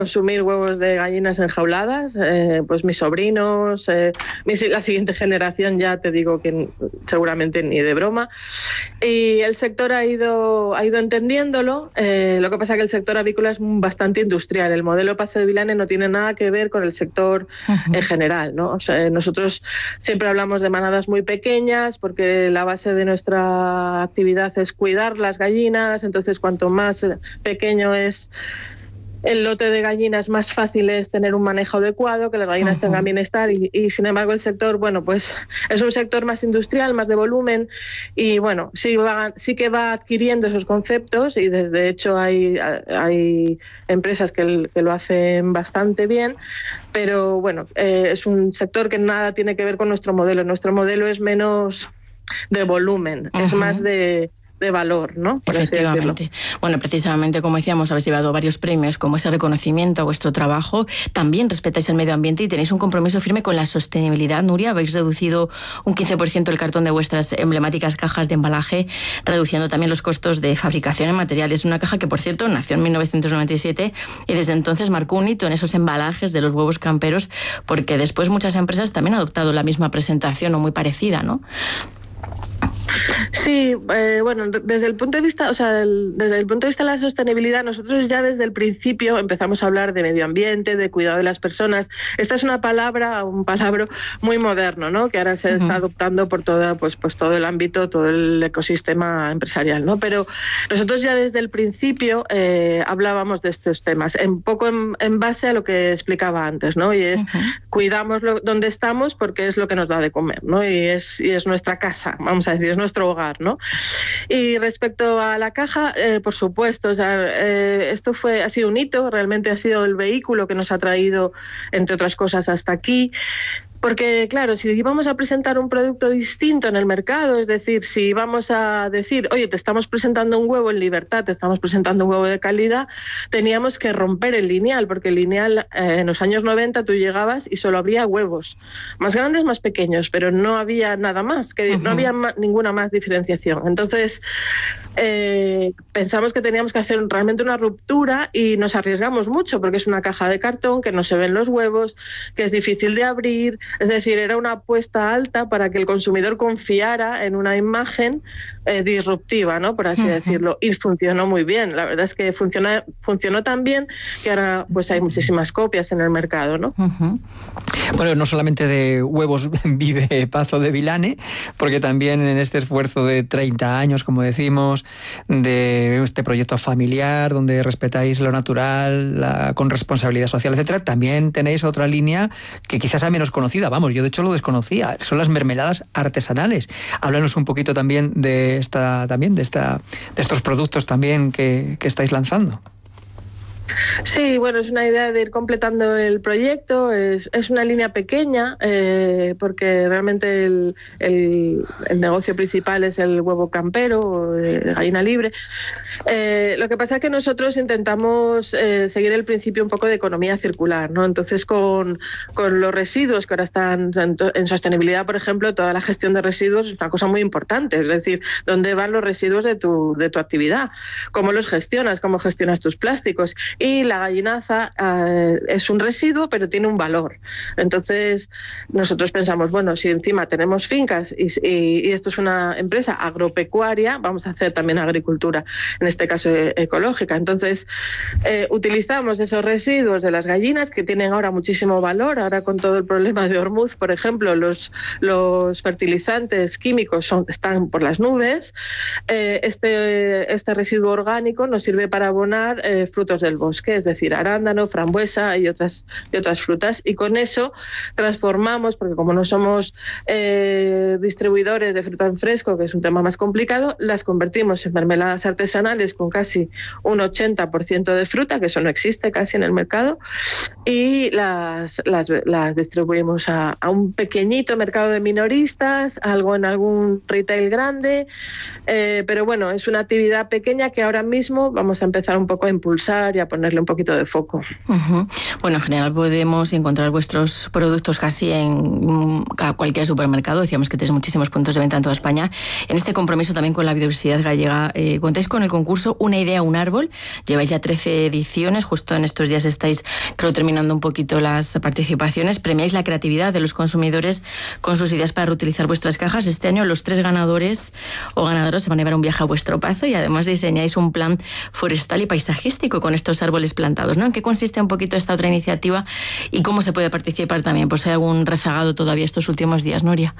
consumir huevos de gallinas enjauladas, pues mis sobrinos, la siguiente generación ya te digo que seguramente ni de broma. Y el sector ha ido entendiéndolo. Lo que pasa es que el sector avícola es bastante industrial. El modelo Pazo de Vilane no tiene nada que ver con el sector en general, ¿no? O sea, nosotros siempre hablamos de manadas muy pequeñas porque la base de nuestra actividad es cuidar las gallinas. Entonces, cuanto más pequeño es el lote de gallinas, más fácil es tener un manejo adecuado, que las gallinas tengan bienestar y sin embargo el sector, bueno, pues es un sector más industrial, más de volumen y bueno, sí que va adquiriendo esos conceptos y de hecho hay empresas que lo hacen bastante bien, pero bueno, es un sector que nada tiene que ver con nuestro modelo. Nuestro modelo es menos de volumen, es más de valor, ¿no? Por efectivamente. Bueno, precisamente, como decíamos, habéis llevado varios premios como ese reconocimiento a vuestro trabajo. También respetáis el medio ambiente y tenéis un compromiso firme con la sostenibilidad. Nuria, habéis reducido un 15% el cartón de vuestras emblemáticas cajas de embalaje, reduciendo también los costos de fabricación en materiales. Una caja que, por cierto, nació en 1997 y desde entonces marcó un hito en esos embalajes de los huevos camperos, porque después muchas empresas también han adoptado la misma presentación o muy parecida, ¿no? Sí, bueno, desde el punto de vista, desde el punto de vista de la sostenibilidad, nosotros ya desde el principio empezamos a hablar de medio ambiente, de cuidado de las personas. Esta es un palabra muy moderno, ¿no? Que ahora se está adoptando por todo el ámbito, todo el ecosistema empresarial, ¿no? Pero nosotros ya desde el principio hablábamos de estos temas, en base a lo que explicaba antes, ¿no? Y es cuidamos donde estamos porque es lo que nos da de comer, ¿no? Y es nuestra casa, vamos a decir, es nuestro hogar, ¿no? Y respecto a la caja, por supuesto, esto ha sido un hito, realmente ha sido el vehículo que nos ha traído, entre otras cosas, hasta aquí. Porque, claro, si íbamos a presentar un producto distinto en el mercado, es decir, si vamos a decir, oye, te estamos presentando un huevo en libertad, te estamos presentando un huevo de calidad, teníamos que romper el lineal, porque el lineal en los años 90 tú llegabas y solo había huevos, más grandes, más pequeños, pero no había nada más, no había ninguna más diferenciación. Entonces, pensamos que teníamos que hacer realmente una ruptura y nos arriesgamos mucho, porque es una caja de cartón, que no se ven los huevos, que es difícil de abrir. Es decir, era una apuesta alta para que el consumidor confiara en una imagen disruptiva, ¿no? Por así decirlo, y funcionó muy bien. La verdad es que funcionó tan bien que ahora pues hay muchísimas copias en el mercado, ¿no? Bueno, no solamente de huevos vive Pazo de Vilane, porque también en este esfuerzo de 30 años, como decimos, de este proyecto familiar donde respetáis lo natural, con responsabilidad social, etcétera, también tenéis otra línea que quizás sea menos conocida. Vamos, yo de hecho lo desconocía. Son las mermeladas artesanales. Háblanos un poquito también de estos productos también que estáis lanzando. Sí, bueno, es una idea de ir completando el proyecto. Es una línea pequeña porque realmente el negocio principal es el huevo campero, gallina libre. Lo que pasa es que nosotros intentamos seguir el principio un poco de economía circular, ¿no? Entonces, con los residuos que ahora están en sostenibilidad, por ejemplo, toda la gestión de residuos es una cosa muy importante. Es decir, ¿dónde van los residuos de tu actividad? ¿Cómo los gestionas? ¿Cómo gestionas tus plásticos? Y la gallinaza es un residuo, pero tiene un valor. Entonces, nosotros pensamos, bueno, si encima tenemos fincas y esto es una empresa agropecuaria, vamos a hacer también agricultura, en este caso ecológica. Entonces, utilizamos esos residuos de las gallinas que tienen ahora muchísimo valor. Ahora con todo el problema de Ormuz, por ejemplo, los fertilizantes químicos están por las nubes. Este residuo orgánico nos sirve para abonar frutos del bosque, es decir, arándano, frambuesa y otras frutas, y con eso transformamos, porque como no somos distribuidores de fruta en fresco, que es un tema más complicado, las convertimos en mermeladas artesanales con casi un 80% de fruta, que eso no existe casi en el mercado, y las distribuimos a un pequeñito mercado de minoristas, algo en algún retail grande, pero bueno, es una actividad pequeña que ahora mismo vamos a empezar un poco a impulsar y a ponerle un poquito de foco. Bueno, en general podemos encontrar vuestros productos casi en cualquier supermercado. Decíamos que tenéis muchísimos puntos de venta en toda España. En este compromiso también con la biodiversidad gallega, contáis con el concurso concurso Una idea, un árbol. Lleváis ya 13 ediciones, justo en estos días estáis, creo, terminando un poquito las participaciones. Premiáis la creatividad de los consumidores con sus ideas para reutilizar vuestras cajas. Este año los 3 ganadores o ganadoras se van a llevar un viaje a vuestro pazo y además diseñáis un plan forestal y paisajístico con estos árboles plantados, ¿no? ¿En qué consiste un poquito esta otra iniciativa y cómo se puede participar también? Pues hay algún rezagado todavía estos últimos días, Nuria.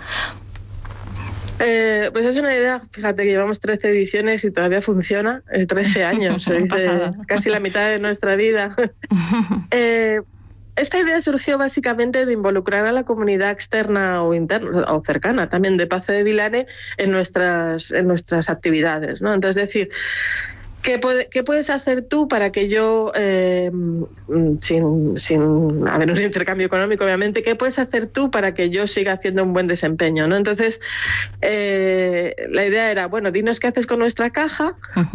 Pues es una idea, fíjate que llevamos 13 ediciones y todavía funciona, 13 años, casi la mitad de nuestra vida. Esta idea surgió básicamente de involucrar a la comunidad externa o interna o cercana también de Pazo de Vilane en nuestras actividades, ¿no? Entonces, decir, ¿qué puedes hacer tú para que yo, sin haber un intercambio económico, obviamente, qué puedes hacer tú para que yo siga haciendo un buen desempeño, ¿no? Entonces, la idea era, bueno, dinos qué haces con nuestra caja,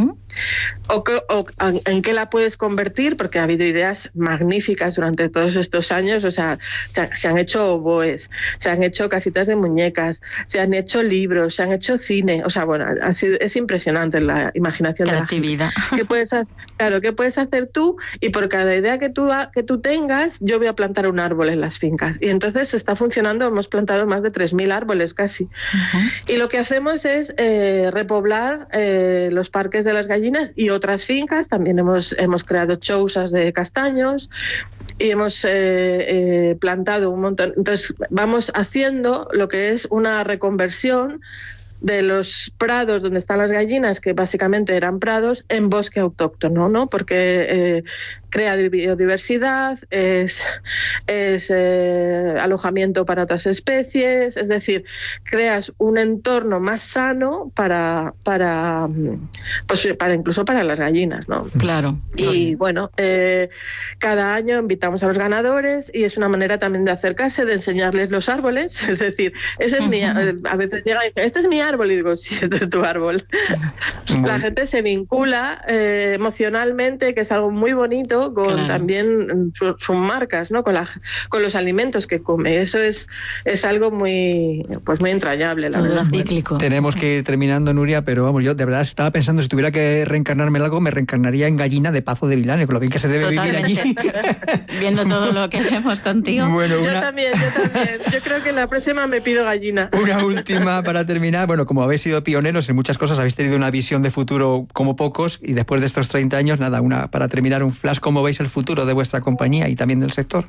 o en qué la puedes convertir, porque ha habido ideas magníficas durante todos estos años. O sea, se han hecho oboes, se han hecho casitas de muñecas, se han hecho libros, se han hecho cine. O sea, bueno, es impresionante la imaginación de la gente. ¿Qué puedes hacer tú? Y por cada idea que tú tengas, yo voy a plantar un árbol en las fincas. Y entonces está funcionando, hemos plantado más de 3.000 árboles casi. Y lo que hacemos es repoblar los parques de las gallinas y otras fincas. También hemos creado chousas de castaños y hemos plantado un montón. Entonces vamos haciendo lo que es una reconversión de los prados donde están las gallinas, que básicamente eran prados, en bosque autóctono, ¿no? Porque crea biodiversidad, es alojamiento para otras especies, es decir, creas un entorno más sano para incluso para las gallinas, ¿no? Claro. Y bueno, cada año invitamos a los ganadores y es una manera también de acercarse, de enseñarles los árboles, es decir, ese es a veces llega y dice, este es mi árbol, y digo, sí, este es tu árbol. La gente se vincula emocionalmente, que es algo muy bonito, con también sus marcas, ¿no? Con los alimentos que come. Eso es algo muy entrañable, la verdad. Es cíclico. Tenemos que ir terminando, Nuria, pero vamos, yo de verdad estaba pensando, si tuviera que reencarnarme en algo, me reencarnaría en gallina de Pazo de Vilane, con lo bien que se debe vivir allí. Viendo todo lo que vemos contigo. Bueno, yo también. Yo creo que la próxima me pido gallina. Una última para terminar. Bueno, como habéis sido pioneros en muchas cosas, habéis tenido una visión de futuro como pocos, y después de estos 30 años, nada, para terminar, un flash, ¿cómo veis el futuro de vuestra compañía y también del sector?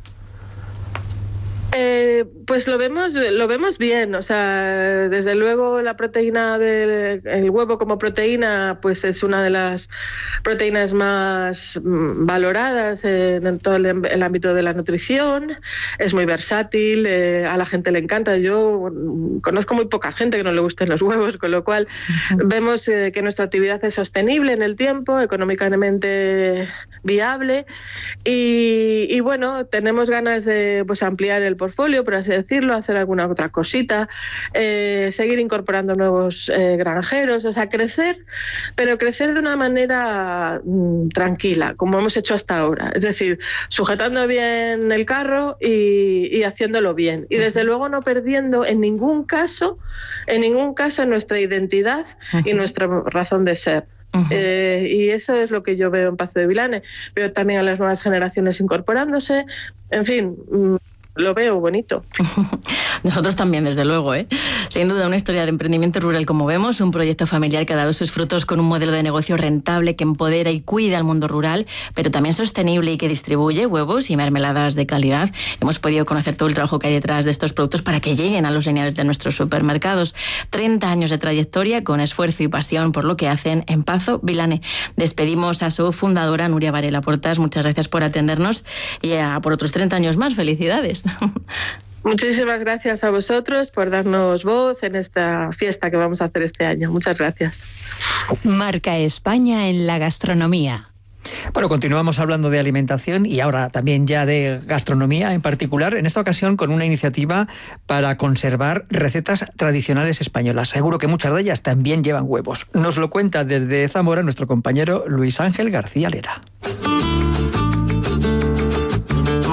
Pues lo vemos bien, o sea, desde luego la proteína el huevo como proteína, pues es una de las proteínas más valoradas en todo el ámbito de la nutrición. Es muy versátil, a la gente le encanta. Yo conozco muy poca gente que no le gusten los huevos, con lo cual vemos que nuestra actividad es sostenible en el tiempo, económicamente viable, y bueno, tenemos ganas de ampliar el portfolio, por así decirlo, hacer alguna otra cosita, seguir incorporando nuevos granjeros, o sea, crecer, pero crecer de una manera tranquila, como hemos hecho hasta ahora, es decir, sujetando bien el carro y haciéndolo bien, y desde luego no perdiendo en ningún caso nuestra identidad y nuestra razón de ser. Y eso es lo que yo veo en Pazo de Vilane. Veo también a las nuevas generaciones incorporándose, en fin, lo veo bonito. Nosotros también, desde luego, ¿eh? Sin duda, una historia de emprendimiento rural, como vemos, un proyecto familiar que ha dado sus frutos con un modelo de negocio rentable que empodera y cuida al mundo rural, pero también sostenible y que distribuye huevos y mermeladas de calidad. Hemos podido conocer todo el trabajo que hay detrás de estos productos para que lleguen a los lineales de nuestros supermercados. 30 años de trayectoria con esfuerzo y pasión por lo que hacen en Pazo Vilane. Despedimos a su fundadora, Nuria Varela Portas. Muchas gracias por atendernos y por otros 30 años más. Felicidades. Muchísimas gracias a vosotros por darnos voz en esta fiesta que vamos a hacer este año. Muchas gracias. Marca España en la gastronomía. Bueno, continuamos hablando de alimentación y ahora también ya de gastronomía en particular, en esta ocasión con una iniciativa para conservar recetas tradicionales españolas. Seguro que muchas de ellas también llevan huevos. Nos lo cuenta desde Zamora nuestro compañero Luis Ángel García Lera.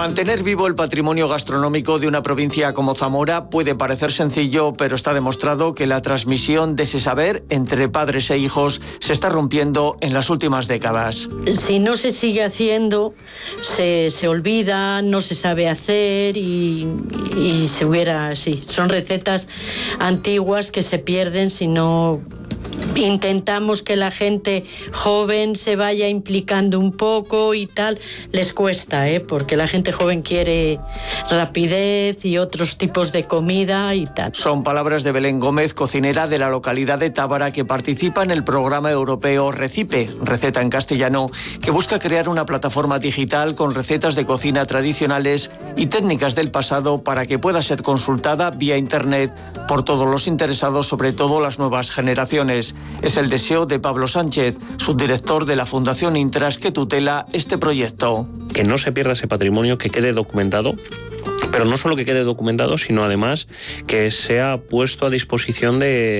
Mantener vivo el patrimonio gastronómico de una provincia como Zamora puede parecer sencillo, pero está demostrado que la transmisión de ese saber entre padres e hijos se está rompiendo en las últimas décadas. Si no se sigue haciendo, se olvida, no se sabe hacer y se hubiera, sí, son recetas antiguas que se pierden si no intentamos que la gente joven se vaya implicando un poco y tal. Les cuesta, porque la gente joven quiere rapidez y otros tipos de comida y tal. Son palabras de Belén Gómez, cocinera de la localidad de Tábara, que participa en el programa europeo Recipe, receta en castellano, que busca crear una plataforma digital con recetas de cocina tradicionales y técnicas del pasado para que pueda ser consultada vía internet por todos los interesados, sobre todo las nuevas generaciones. Es el deseo de Pablo Sánchez, subdirector de la Fundación Intras, que tutela este proyecto. Que no se pierda ese patrimonio, que quede documentado. Pero no solo que quede documentado, sino además que sea puesto a disposición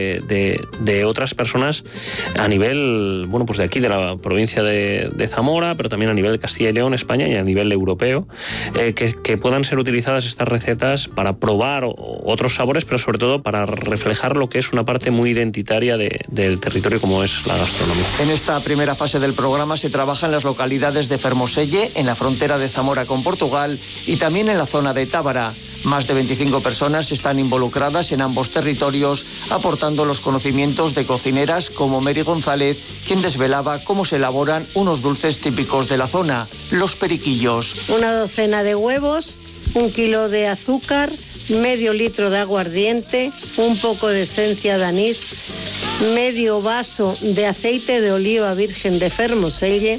de otras personas a nivel, bueno, pues de aquí, de la provincia de Zamora, pero también a nivel de Castilla y León, España, y a nivel europeo, que puedan ser utilizadas estas recetas para probar otros sabores, pero sobre todo para reflejar lo que es una parte muy identitaria del territorio como es la gastronomía. En esta primera fase del programa se trabaja en las localidades de Fermoselle, en la frontera de Zamora con Portugal, y también en la zona de Tábara. Más de 25 personas están involucradas en ambos territorios, aportando los conocimientos de cocineras como Mary González, quien desvelaba cómo se elaboran unos dulces típicos de la zona, los periquillos. Una docena de huevos, 1 kilo de azúcar, medio litro de aguardiente, un poco de esencia de anís, medio vaso de aceite de oliva virgen de Fermoselle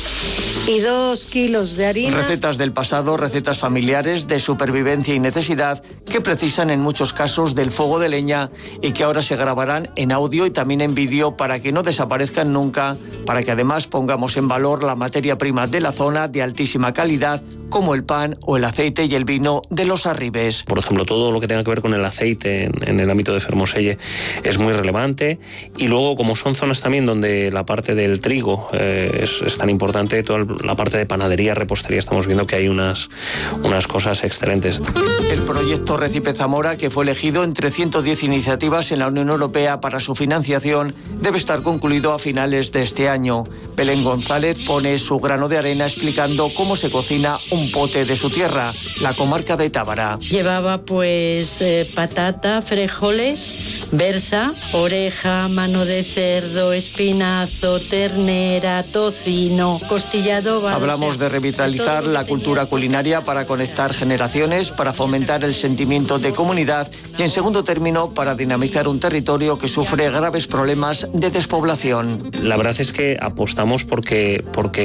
y 2 kilos de harina. Recetas del pasado, recetas familiares de supervivencia y necesidad que precisan en muchos casos del fuego de leña y que ahora se grabarán en audio y también en vídeo para que no desaparezcan nunca, para que además pongamos en valor la materia prima de la zona de altísima calidad, como el pan o el aceite y el vino de los Arribes. Por ejemplo, todo lo que tenga que ver con el aceite en el ámbito de Fermoselle es muy relevante, y luego, como son zonas también donde la parte del trigo es tan importante, toda la parte de panadería, repostería, estamos viendo que hay unas cosas excelentes. El proyecto Recipe Zamora, que fue elegido entre 110 iniciativas en la Unión Europea para su financiación, debe estar concluido a finales de este año. Belén González pone su grano de arena explicando cómo se cocina un pote de su tierra, la comarca de Tábara. Llevaba pues patata, frijoles, berza, oreja, mano de cerdo, espinazo, ternera, tocino, costillado. Hablamos de revitalizar la cultura culinaria para conectar generaciones, para fomentar el sentimiento de comunidad y, en segundo término, para dinamizar un territorio que sufre graves problemas de despoblación. La verdad es que apostamos porque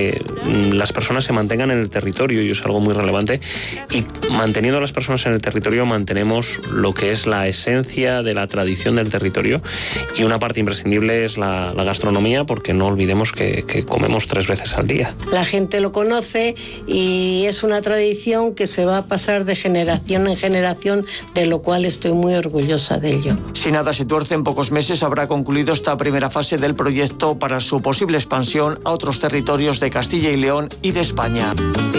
las personas se mantengan en el territorio, y es algo muy relevante, y manteniendo a las personas en el territorio mantenemos lo que es la esencia de la tradición del territorio, y una parte imprescindible es la gastronomía, porque no olvidemos que comemos 3 veces al día. La gente lo conoce y es una tradición que se va a pasar de generación en generación, de lo cual estoy muy orgullosa de ello. Si nada se tuerce, en pocos meses habrá concluido esta primera fase del proyecto para su posible expansión a otros territorios de Castilla y León y de España.